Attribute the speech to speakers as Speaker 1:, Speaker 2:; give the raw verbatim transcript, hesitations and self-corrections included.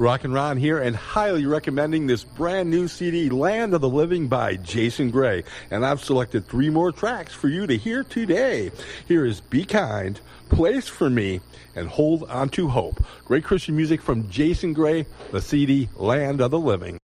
Speaker 1: Rockin' Ron here, and highly recommending this brand new C D, Land of the Living by Jason Gray. And I've selected three more tracks for you to hear today. Here is Be Kind, Place for Me, and Hold On to Hope. Great Christian music from Jason Gray, the C D, Land of the Living.